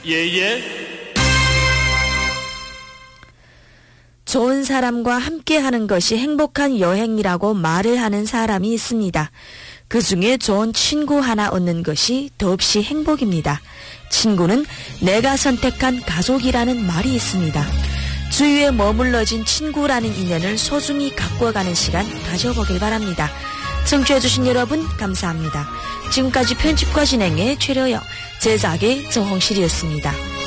예예. 좋은 사람과 함께하는 것이 행복한 여행이라고 말을 하는 사람이 있습니다. 그 중에 좋은 친구 하나 얻는 것이 더없이 행복입니다. 친구는 내가 선택한 가족이라는 말이 있습니다. 주위에 머물러진 친구라는 인연을 소중히 가꾸어가는 시간 가져보길 바랍니다. 청취해주신 여러분 감사합니다. 지금까지 편집과 진행의 최려영, 제작의 정홍실이었습니다.